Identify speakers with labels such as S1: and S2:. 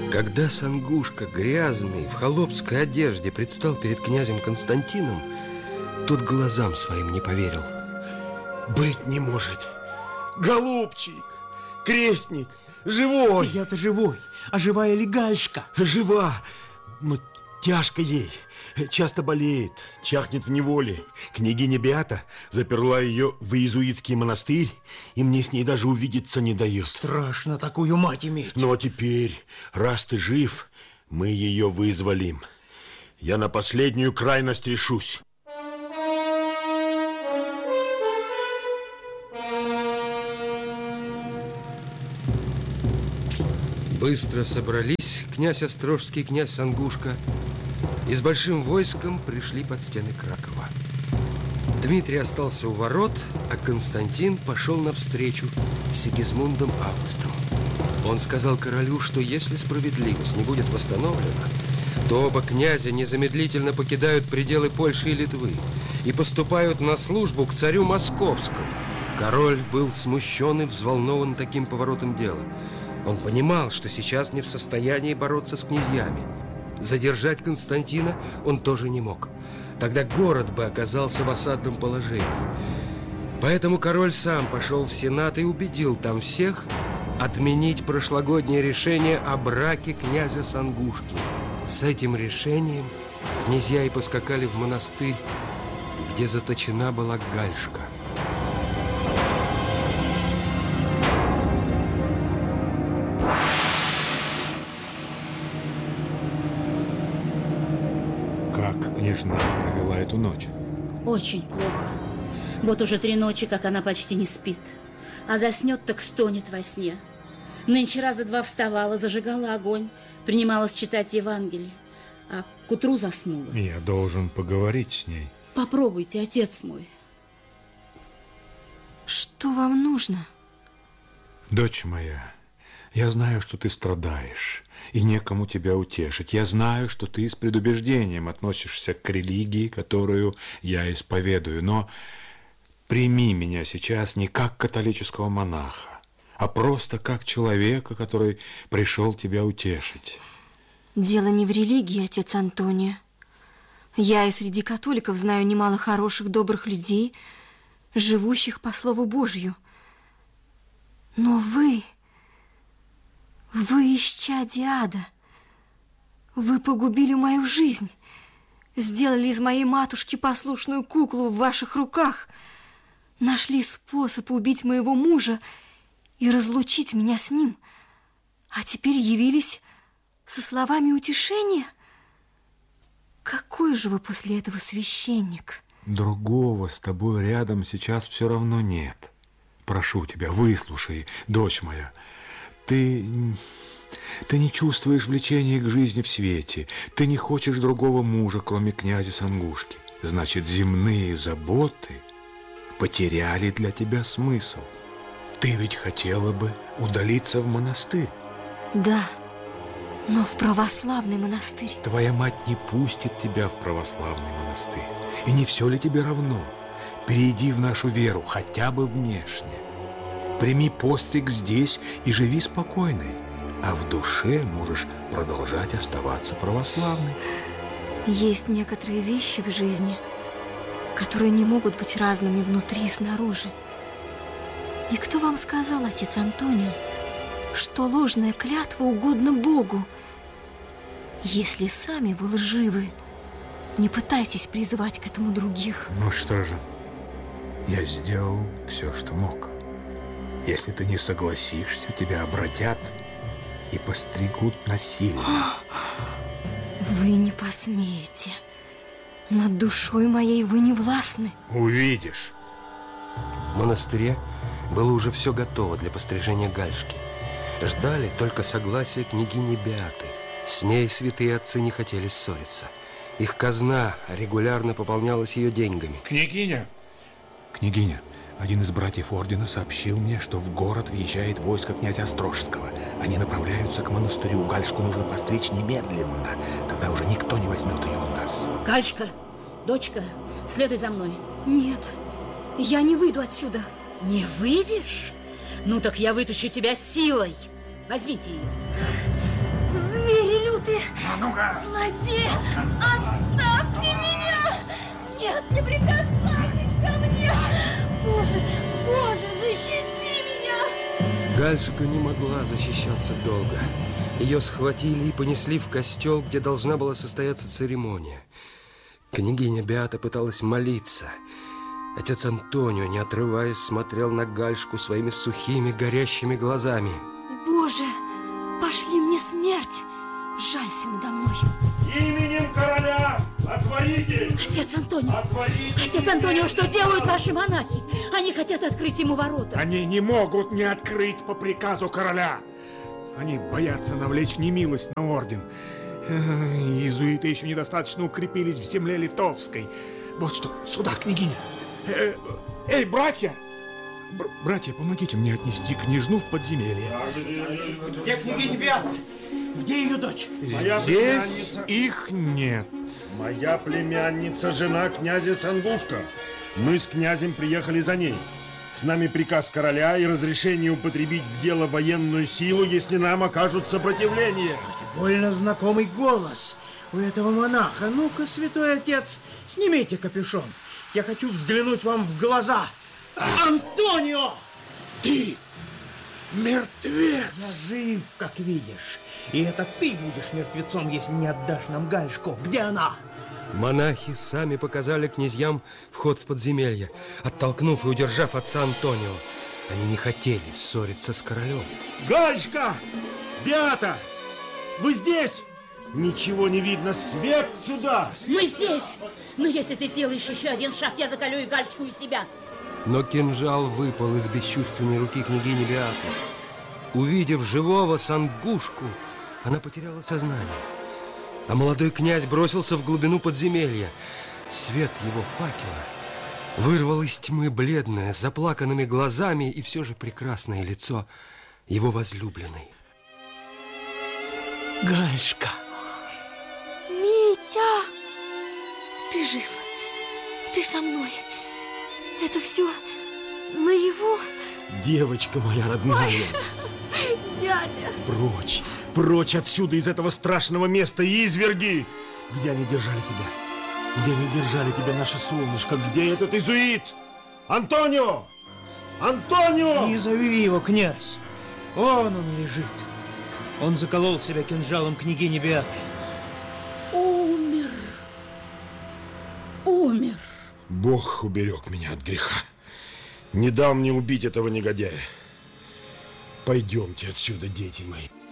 S1: Когда Сангушка, грязный, в холопской одежде, предстал перед князем Константином, тот глазам своим не поверил.
S2: Быть не может. Голубчик, крестник, живой.
S3: Я-то живой, а живая ли Гальшка?
S2: Жива, но тяжко ей. Часто болеет, чахнет в неволе. Княгиня Беата заперла ее в иезуитский монастырь, и мне с ней даже увидеться не дает.
S3: Страшно такую мать иметь.
S2: Но теперь, раз ты жив, мы ее вызволим. Я на последнюю крайность решусь.
S1: Быстро собрались князь Острожский, князь Сангушка, и с большим войском пришли под стены Кракова. Дмитрий остался у ворот, а Константин пошел навстречу с Сигизмундом Августом. Он сказал королю, что если справедливость не будет восстановлена, то оба князя незамедлительно покидают пределы Польши и Литвы и поступают на службу к царю Московскому. Король был смущен и взволнован таким поворотом дела. Он понимал, что сейчас не в состоянии бороться с князьями. Задержать Константина он тоже не мог. Тогда город бы оказался в осадном положении. Поэтому король сам пошел в Сенат и убедил там всех отменить прошлогоднее решение о браке князя Сангушки. С этим решением князья и поскакали в монастырь, где заточена была Гальшка.
S4: Как княжна провела эту ночь?
S5: Очень плохо. Вот уже 3 ночи, как она почти не спит. А заснет, так стонет во сне. Нынче раза 2 вставала, зажигала огонь, принималась читать Евангелие. А к утру заснула.
S4: Я должен поговорить с ней.
S5: Попробуйте, отец мой.
S6: Что вам нужно?
S4: Дочь моя, я знаю, что ты страдаешь, и некому тебя утешить. Я знаю, что ты с предубеждением относишься к религии, которую я исповедую. Но прими меня сейчас не как католического монаха, а просто как человека, который пришел тебя утешить.
S6: Дело не в религии, отец Антонио. Я и среди католиков знаю немало хороших, добрых людей, живущих по Слову Божью. Но вы исчадие ада. Вы погубили мою жизнь, сделали из моей матушки послушную куклу в ваших руках, нашли способ убить моего мужа и разлучить меня с ним, а теперь явились со словами утешения? Какой же вы после этого священник?
S4: Другого с тобой рядом сейчас все равно нет. Прошу тебя, выслушай, дочь моя. Ты не чувствуешь влечения к жизни в свете. Ты не хочешь другого мужа, кроме князя Сангушки. Значит, земные заботы потеряли для тебя смысл. Ты ведь хотела бы удалиться в монастырь.
S6: Да, но в православный монастырь.
S4: Твоя мать не пустит тебя в православный монастырь. И не все ли тебе равно? Перейди в нашу веру, хотя бы внешне. Прими постриг здесь и живи спокойной. А в душе можешь продолжать оставаться православной.
S6: Есть некоторые вещи в жизни, которые не могут быть разными внутри и снаружи. И кто вам сказал, отец Антонио, что ложная клятва угодна Богу? Если сами вы лживы, не пытайтесь призывать к этому других.
S4: Ну что же, я сделал все, что мог. Если ты не согласишься, тебя обратят и постригут насильно.
S6: Вы не посмеете. Над душой моей вы не властны.
S4: Увидишь.
S1: В монастыре было уже все готово для пострижения Гальшки. Ждали только согласия княгини Беаты. С ней святые отцы не хотели ссориться. Их казна регулярно пополнялась ее деньгами.
S4: Княгиня! Княгиня, один из братьев ордена сообщил мне, что в город въезжает войско князя Острожского. Они направляются к монастырю. Гальшку нужно постричь немедленно. Тогда уже никто не возьмет ее у нас.
S5: Гальшка, дочка, следуй за мной.
S6: Нет, я не выйду отсюда.
S5: Не выйдешь? Ну так я вытащу тебя силой. Возьмите ее.
S6: Звери лютые!
S7: А ну-ка!
S6: Злодеи! Оставьте меня! Нет, не прикасайтесь ко мне! Боже, Боже, защити меня!
S1: Гальшка не могла защищаться долго. Ее схватили и понесли в костел, где должна была состояться церемония. Княгиня Беата пыталась молиться. Отец Антонио, не отрываясь, смотрел на Гальшку своими сухими, горящими глазами.
S6: Боже, пошли мне смерть! Жалься надо мной!
S2: Именем короля отворите!
S5: Отец Антонио!
S2: Отворите!
S5: Отец Антонио, что делают ваши монахи? Они хотят открыть ему ворота.
S4: Они не могут не открыть по приказу короля. Они боятся навлечь немилость на орден. Иезуиты еще недостаточно укрепились в земле литовской. Вот что, сюда, княгиня. Эй, братья! Братья, помогите мне отнести княжну в подземелье.
S3: Где княгиня Беата? Где ее дочь?
S4: Здесь их нет.
S2: Моя племянница, жена князя Сангушка. Мы с князем приехали за ней. С нами приказ короля и разрешение употребить в дело военную силу, если нам окажут сопротивление.
S3: Больно знакомый голос у этого монаха. Ну-ка, святой отец, снимите капюшон. Я хочу взглянуть вам в глаза. Антонио!
S4: Ты мертвец!
S3: Я жив, как видишь. И это ты будешь мертвецом, если не отдашь нам Гальшку. Где она?
S1: Монахи сами показали князьям вход в подземелье, оттолкнув и удержав отца Антонио. Они не хотели ссориться с королем.
S2: Гальшка! Беата! Вы здесь? Ничего не видно. Свет сюда!
S5: Мы здесь! Но если ты сделаешь еще один шаг, я заколю и Гальшку из себя.
S1: Но кинжал выпал из бесчувственной руки княгини Беаты. Увидев живого Сангушку, она потеряла сознание. А молодой князь бросился в глубину подземелья. Свет его факела вырвал из тьмы бледное, с заплаканными глазами и все же прекрасное лицо его возлюбленной.
S3: Гальшка!
S6: Митя! Ты жив. Ты со мной. Это все наяву.
S2: Девочка моя родная.
S6: Дядя.
S2: Прочь, прочь отсюда, из этого страшного места, изверги! Где они держали тебя? Где они держали тебя, наше солнышко? Где этот иезуит? Антонио! Антонио!
S3: Не зови его, князь. Он лежит. Он заколол себя кинжалом княгини Беаты.
S5: Умер. Умер.
S2: Бог уберег меня от греха. Не дал мне убить этого негодяя. Пойдемте отсюда, дети мои.